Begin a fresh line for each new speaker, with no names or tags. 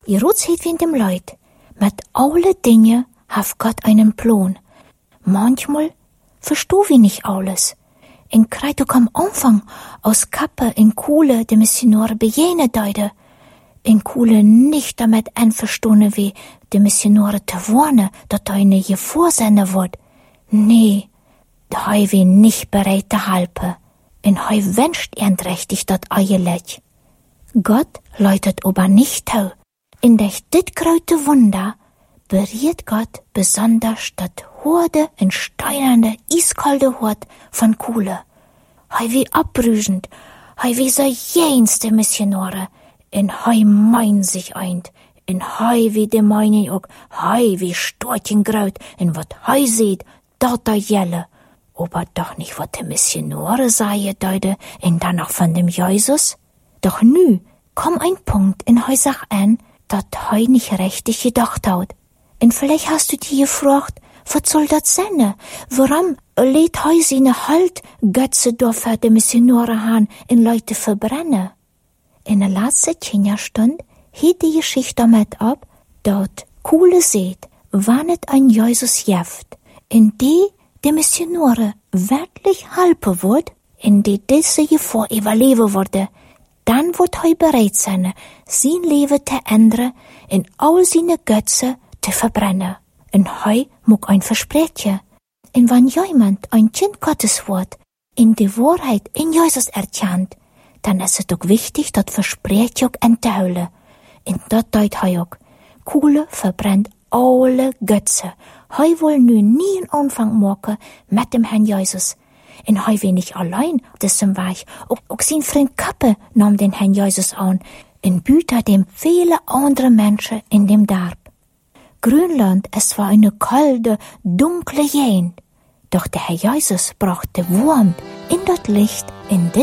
Je rotsheid in dem Leid. Mit alle Dinge hat Gott einen Plan. Manchmal versteh wir nicht alles. En krijgt ook am Anfang aus Kappe en Kohle de Missionare bejene deide. En Kohle nicht damit einverstanden wie de Missionare te wohnen, dat eine je vorsenden wird. Nee, hei wie nicht bereit te helpen. En hei wünscht eindrechtig dat eie Lech. Gott läutet aber nicht tau. In durch dit grote Wunder berührt Gott besonders dat Horde en steinernde, iskalde Hort von Kohle. Hei wie abbrüsend, hei wie so jenste Missionare, en hei mein sich eint, en hei wie de meine ook, hei wie Storchen graut, en wat hei seht, dat da jelle. Aber doch nicht, wat de Missionare sei deide, en danach von dem Jesus. Doch nu komm ein Punkt in hei Sach an, dat hei nicht richtig gedacht hat. En vielleicht hast du dir gefragt, wat soll dat sein? Warum lädt hei seine Halt Götze dafür de Missionare han in Leute verbrennen? In der letzten Kinderstund hielt die Geschichte damit ab, dat Kohle seht, wann et ein Jesus jeft, in die Missionare wirklich helfen wird, in die diese Gefahr überleben würde, dann wird hei bereit sein, sein Leben zu ändern, in all seine Götze zu verbrennen. En hei moet ein Versprechen. En wenn jemand ein Kind Gottes wird, in die Wahrheit in Jesus erkennt, dann ist es auch wichtig, dat Versprechen auch entzuholen. En dat deut hei auch. Kohle verbrennt alle Götze. Hei will nu nie einen Anfang machen mit dem Herrn Jesus. En hei will nicht allein auf diesem Weg. Auch sein Freund Kappe nahm den Herrn Jesus an, in Büter dem viele andere Menschen in dem Dorf. Grönland, es war eine kalte, dunkle Gegend. Doch der Herr Jesus brachte Wurm in das Licht in